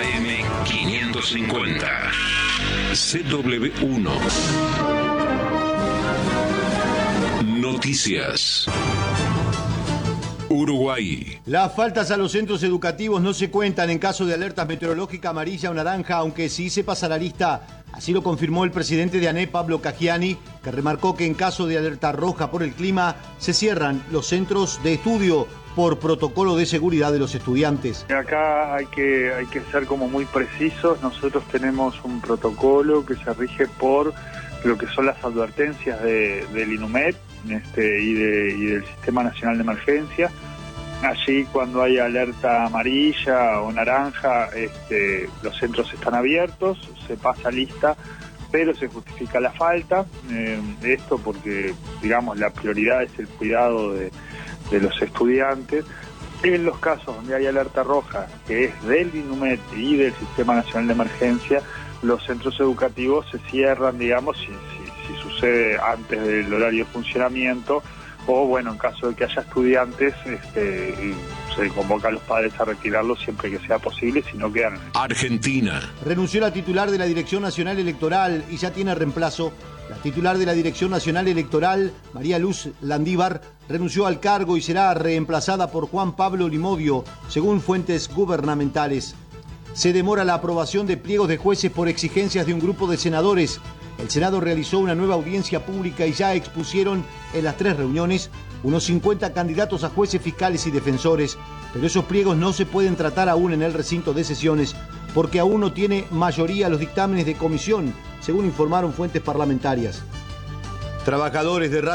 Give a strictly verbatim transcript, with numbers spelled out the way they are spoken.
A M quinientos cincuenta. C W uno. Noticias. Uruguay. Las faltas a los centros educativos no se cuentan en caso de alertas meteorológica amarilla o naranja, aunque sí se pasa la lista. Así lo confirmó el presidente de ANEP, Pablo Cagiani, que remarcó que en caso de alerta roja por el clima, se cierran los centros de estudio por protocolo de seguridad de los estudiantes. Acá hay que, hay que ser como muy precisos. Nosotros tenemos un protocolo que se rige por lo que son las advertencias de, del INUMED este, y, de, y del Sistema Nacional de Emergencia. Allí cuando hay alerta amarilla o naranja, este, los centros están abiertos, se pasa lista, pero se justifica la falta. Eh, esto porque, digamos, la prioridad es el cuidado de, de los estudiantes. En los casos donde hay alerta roja, que es del INUMED y del Sistema Nacional de Emergencia, los centros educativos se cierran, digamos, si, si, si sucede antes del horario de funcionamiento, o bueno, en caso de que haya estudiantes, este, se convoca a los padres a retirarlos siempre que sea posible, si no quedan. Argentina. Renunció la titular de la Dirección Nacional Electoral y ya tiene reemplazo. La titular de la Dirección Nacional Electoral, María Luz Landívar, renunció al cargo y será reemplazada por Juan Pablo Limodio, según fuentes gubernamentales. Se demora la aprobación de pliegos de jueces por exigencias de un grupo de senadores. El Senado realizó una nueva audiencia pública y ya expusieron en las tres reuniones unos cincuenta candidatos a jueces, fiscales y defensores, pero esos pliegos no se pueden tratar aún en el recinto de sesiones porque aún no tiene mayoría los dictámenes de comisión, según informaron fuentes parlamentarias. Trabajadores de